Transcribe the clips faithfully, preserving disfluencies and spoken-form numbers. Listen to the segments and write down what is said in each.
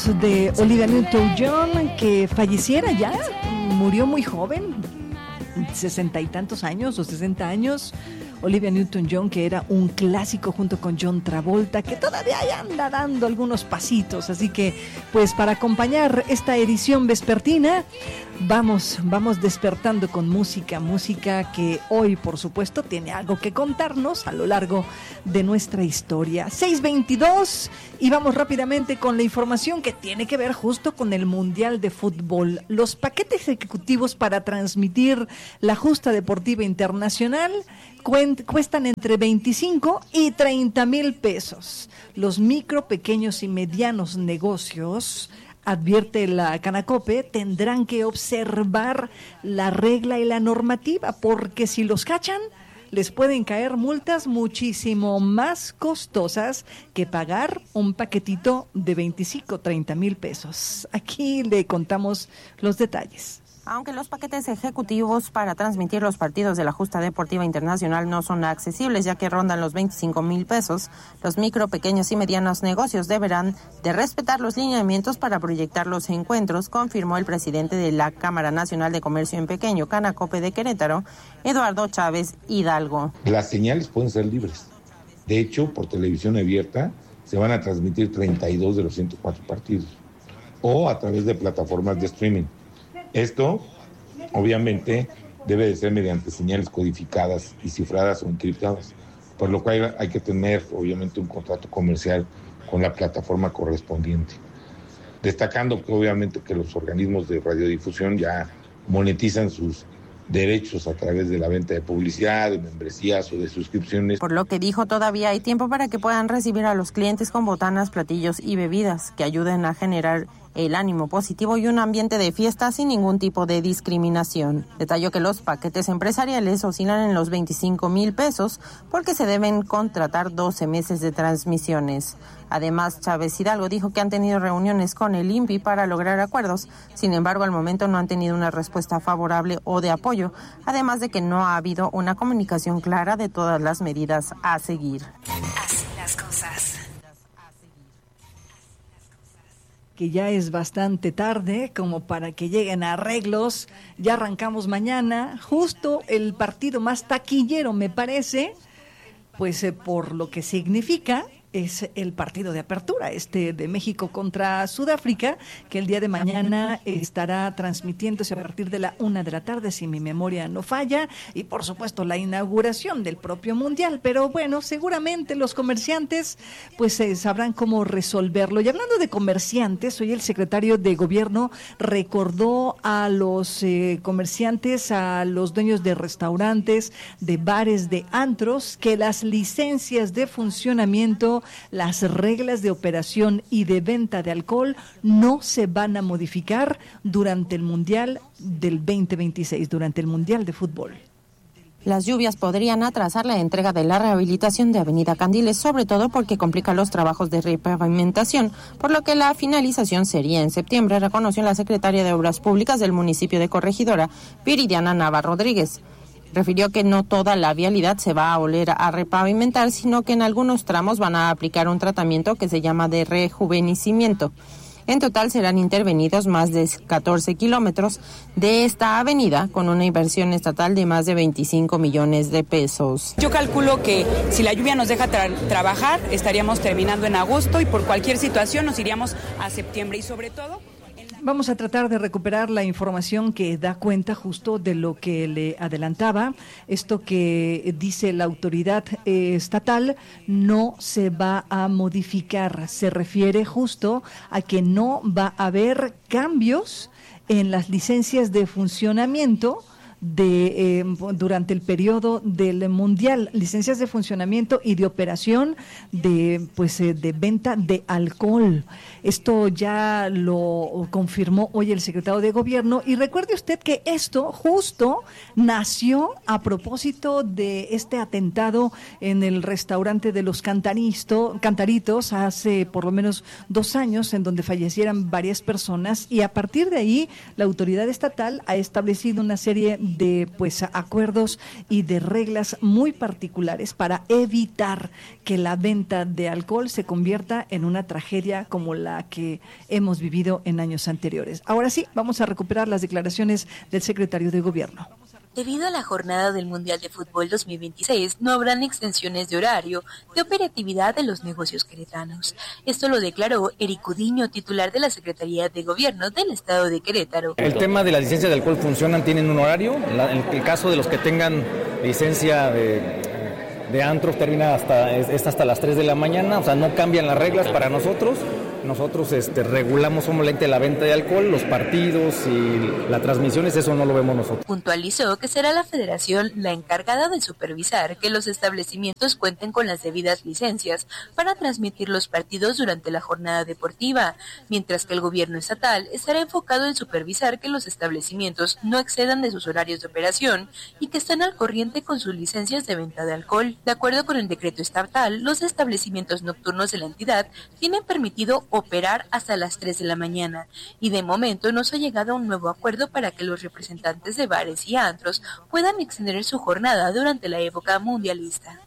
de Olivia Newton-John, que falleciera ya, murió muy joven, sesenta y tantos años o sesenta años. Olivia Newton-John, que era un clásico junto con John Travolta, que todavía anda dando algunos pasitos. Así que, pues para acompañar esta edición vespertina, vamos, vamos despertando con música, música que hoy, por supuesto, tiene algo que contarnos a lo largo de nuestra historia. seis veintidós, y vamos rápidamente con la información que tiene que ver justo con el Mundial de Fútbol. Los paquetes ejecutivos para transmitir la justa deportiva internacional cuestan entre veinticinco y treinta mil pesos. Los micro, pequeños y medianos negocios, advierte la Canacope, tendrán que observar la regla y la normativa, porque si los cachan, les pueden caer multas muchísimo más costosas que pagar un paquetito de veinticinco, treinta mil pesos. Aquí le contamos los detalles. Aunque los paquetes ejecutivos para transmitir los partidos de la justa deportiva internacional no son accesibles, ya que rondan los veinticinco mil pesos, los micro, pequeños y medianos negocios deberán de respetar los lineamientos para proyectar los encuentros, confirmó el presidente de la Cámara Nacional de Comercio en Pequeño, Canacope de Querétaro, Eduardo Chávez Hidalgo. Las señales pueden ser libres. De hecho, por televisión abierta se van a transmitir treinta y dos de los ciento cuatro partidos, o a través de plataformas de streaming. Esto, obviamente, debe de ser mediante señales codificadas y cifradas o encriptadas, por lo cual hay que tener, obviamente, un contrato comercial con la plataforma correspondiente. Destacando que, obviamente, que los organismos de radiodifusión ya monetizan sus derechos a través de la venta de publicidad, de membresías o de suscripciones. Por lo que dijo, todavía hay tiempo para que puedan recibir a los clientes con botanas, platillos y bebidas que ayuden a generar el ánimo positivo y un ambiente de fiesta sin ningún tipo de discriminación. Detalló que los paquetes empresariales oscilan en los veinticinco mil pesos porque se deben contratar doce meses de transmisiones. Además, Chávez Hidalgo dijo que han tenido reuniones con el I N P I para lograr acuerdos, sin embargo, al momento no han tenido una respuesta favorable o de apoyo, además de que no ha habido una comunicación clara de todas las medidas a seguir. Así las cosas. Que ya es bastante tarde como para que lleguen a arreglos. Ya arrancamos mañana, justo el partido más taquillero, me parece, pues eh, por lo que significa, es el partido de apertura, este de México contra Sudáfrica, que el día de mañana estará transmitiéndose a partir de la una de la tarde, si mi memoria no falla, y por supuesto la inauguración del propio Mundial. Pero bueno, seguramente los comerciantes pues eh, sabrán cómo resolverlo. Y hablando de comerciantes, hoy el secretario de Gobierno recordó a los eh, comerciantes, a los dueños de restaurantes, de bares, de antros, que las licencias de funcionamiento, las reglas de operación y de venta de alcohol no se van a modificar durante el Mundial del veinte veintiséis, durante el Mundial de Fútbol. Las lluvias podrían atrasar la entrega de la rehabilitación de Avenida Candiles, sobre todo porque complica los trabajos de repavimentación, por lo que la finalización sería en septiembre, reconoció la secretaria de Obras Públicas del municipio de Corregidora, Viridiana Nava Rodríguez. Refirió que no toda la vialidad se va a volver a repavimentar, sino que en algunos tramos van a aplicar un tratamiento que se llama de rejuvenecimiento. En total serán intervenidos más de catorce kilómetros de esta avenida con una inversión estatal de más de veinticinco millones de pesos. Yo calculo que si la lluvia nos deja tra- trabajar, estaríamos terminando en agosto y por cualquier situación nos iríamos a septiembre y sobre todo... Vamos a tratar de recuperar la información que da cuenta justo de lo que le adelantaba. Esto que dice la autoridad eh, estatal no se va a modificar. Se refiere justo a que no va a haber cambios en las licencias de funcionamiento de eh, durante el periodo del Mundial, licencias de funcionamiento y de operación de pues eh, de venta de alcohol. Esto ya lo confirmó hoy el secretario de Gobierno, y recuerde usted que esto justo nació a propósito de este atentado en el restaurante de los Cantaristo, Cantaritos hace por lo menos dos años, en donde fallecieran varias personas, y a partir de ahí la autoridad estatal ha establecido una serie de pues acuerdos y de reglas muy particulares para evitar que la venta de alcohol se convierta en una tragedia como la que hemos vivido en años anteriores. Ahora sí, vamos a recuperar las declaraciones del secretario de Gobierno. Debido a la jornada del Mundial de Fútbol dos mil veintiséis, no habrán extensiones de horario de operatividad de los negocios queretanos. Esto lo declaró Eric Udiño, titular de la Secretaría de Gobierno del Estado de Querétaro. El tema de la licencia de alcohol funcionan, tienen un horario. La, en el caso de los que tengan licencia de, de antros termina hasta, es hasta las tres de la mañana, o sea, no cambian las reglas para nosotros. Nosotros este, regulamos solamente la venta de alcohol, los partidos y las transmisiones, eso no lo vemos nosotros. Puntualizó que será la Federación la encargada de supervisar que los establecimientos cuenten con las debidas licencias para transmitir los partidos durante la jornada deportiva, mientras que el gobierno estatal estará enfocado en supervisar que los establecimientos no excedan de sus horarios de operación y que estén al corriente con sus licencias de venta de alcohol. De acuerdo con el decreto estatal, los establecimientos nocturnos de la entidad tienen permitido operar hasta las tres de la mañana y de momento no se ha llegado a un nuevo acuerdo para que los representantes de bares y antros puedan extender su jornada durante la época mundialista.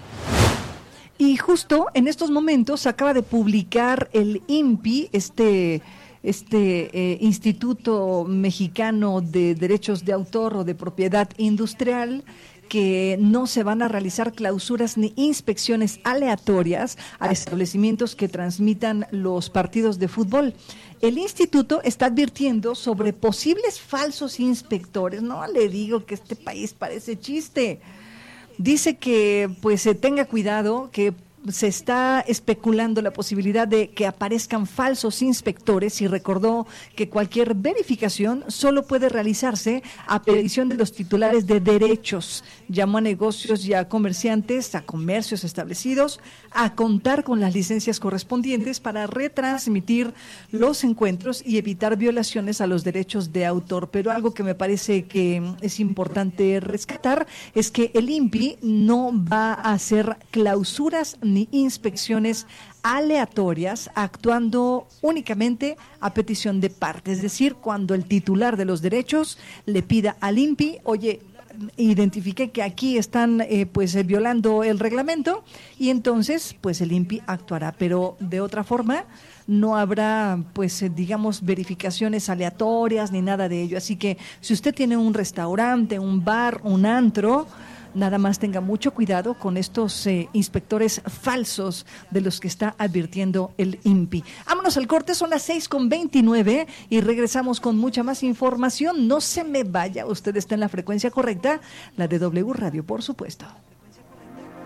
Y justo en estos momentos acaba de publicar el I N P I, este este eh, Instituto Mexicano de Derechos de Autor o de Propiedad Industrial, que no se van a realizar clausuras ni inspecciones aleatorias a establecimientos que transmitan los partidos de fútbol. El instituto está advirtiendo sobre posibles falsos inspectores. No le digo que este país parece chiste. Dice que pues se tenga cuidado, que se está especulando la posibilidad de que aparezcan falsos inspectores y recordó que cualquier verificación solo puede realizarse a petición de los titulares de derechos. Llamó a negocios y a comerciantes, a comercios establecidos, a contar con las licencias correspondientes para retransmitir los encuentros y evitar violaciones a los derechos de autor. Pero algo que me parece que es importante rescatar es que el I N P I no va a hacer clausuras ni inspecciones aleatorias, actuando únicamente a petición de parte, es decir, cuando el titular de los derechos le pida al I N P I, oye, identifiqué que aquí están eh, pues eh, violando el reglamento, y entonces pues el I N P I actuará, pero de otra forma no habrá pues eh, digamos verificaciones aleatorias ni nada de ello. Así que si usted tiene un restaurante, un bar, un antro, nada más tenga mucho cuidado con estos eh, inspectores falsos de los que está advirtiendo el I N P I. Vámonos al corte, son las seis con veintinueve y regresamos con mucha más información. No se me vaya, usted está en la frecuencia correcta, la de W Radio, por supuesto.